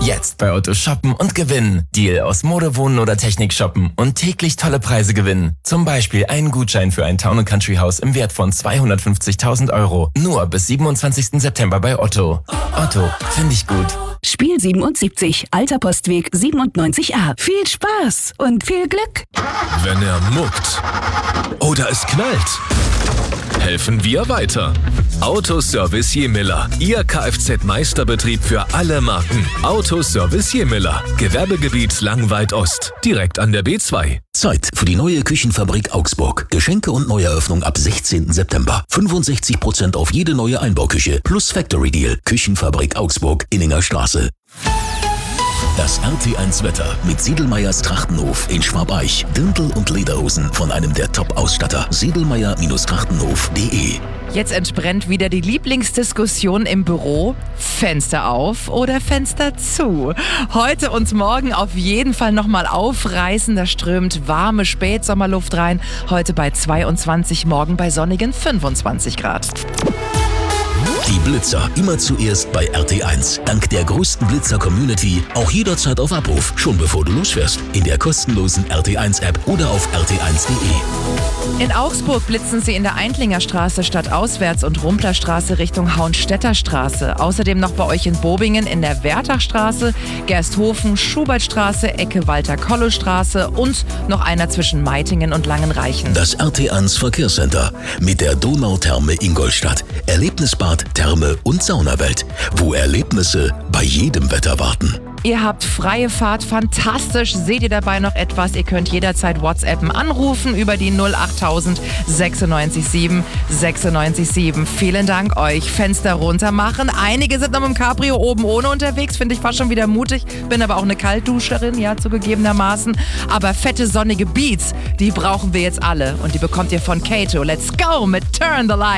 Jetzt bei Otto shoppen und gewinnen. Deal aus Mode, Wohnen oder Technik shoppen und täglich tolle Preise gewinnen. Zum Beispiel einen Gutschein für ein Town & Country Haus im Wert von 250.000 Euro. Nur bis 27. September bei Otto. Otto, finde ich gut. Spiel 77, Alter Postweg 97a. Viel Spaß und viel Glück. Wenn er muckt oder es knallt, helfen wir weiter. Autoservice Jemiller, Ihr Kfz-Meisterbetrieb für alle Marken. Autoservice Jemiller, Gewerbegebiet Langweid Ost, direkt an der B2. Zeit für die neue Küchenfabrik Augsburg. Geschenke und Neueröffnung ab 16. September. 65% auf jede neue Einbauküche plus Factory Deal. Küchenfabrik Augsburg, Inninger Straße. Das RT1 Wetter mit Sedlmayrs Trachtenhof in Schwabeich. Dirndl und Lederhosen von einem der Top-Ausstatter. sedlmayer-trachtenhof.de. Jetzt entbrennt wieder die Lieblingsdiskussion im Büro. Fenster auf oder Fenster zu? Heute und morgen auf jeden Fall nochmal aufreißen. Da strömt warme Spätsommerluft rein. Heute bei 22, morgen bei sonnigen 25 Grad. Die Blitzer immer zuerst bei RT1. Dank der größten Blitzer-Community auch jederzeit auf Abruf, schon bevor du losfährst. In der kostenlosen RT1-App oder auf rt1.de. In Augsburg blitzen sie in der Eintlinger Straße stadtauswärts und Rumplerstraße Richtung Hauenstädter Straße. Außerdem noch bei euch in Bobingen in der Wertachstraße, Gersthofen, Schubertstraße, Ecke Walter-Kollow-Straße und noch einer zwischen Meitingen und Langenreichen. Das RT1 Verkehrscenter mit der Donautherme Ingolstadt. Erlebnisbad, Therme und Saunawelt, wo Erlebnisse bei jedem Wetter warten. Ihr habt freie Fahrt, fantastisch. Seht ihr dabei noch etwas? Ihr könnt jederzeit WhatsAppen anrufen über die 08000 96 7 96 7. Vielen Dank euch. Fenster runter machen. Einige sind noch mit dem Cabrio oben ohne unterwegs. Finde ich fast schon wieder mutig. Bin aber auch eine Kaltduscherin, ja, zugegebenermaßen. Aber fette, sonnige Beats, die brauchen wir jetzt alle. Und die bekommt ihr von Kato. Let's go mit Turn the Light.